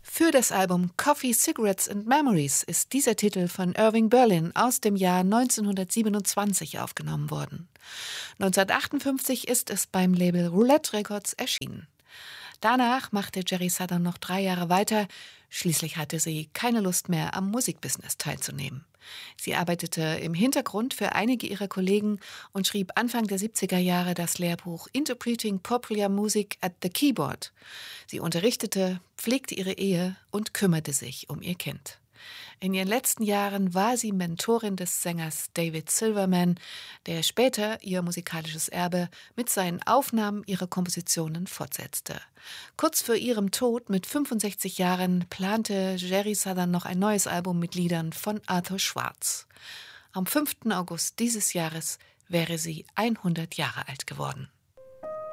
Für das Album Coffee, Cigarettes and Memories ist dieser Titel von Irving Berlin aus dem Jahr 1927 aufgenommen worden. 1958 ist es beim Label Roulette Records erschienen. Danach machte Jerry Southern noch 3 Jahre weiter. Schließlich hatte sie keine Lust mehr, am Musikbusiness teilzunehmen. Sie arbeitete im Hintergrund für einige ihrer Kollegen und schrieb Anfang der 70er Jahre das Lehrbuch Interpreting Popular Music at the Keyboard. Sie unterrichtete, pflegte ihre Ehe und kümmerte sich um ihr Kind. In ihren letzten Jahren war sie Mentorin des Sängers David Silverman, der später ihr musikalisches Erbe mit seinen Aufnahmen ihrer Kompositionen fortsetzte. Kurz vor ihrem Tod mit 65 Jahren plante Jerry Southern noch ein neues Album mit Liedern von Arthur Schwartz. Am 5. August dieses Jahres wäre sie 100 Jahre alt geworden.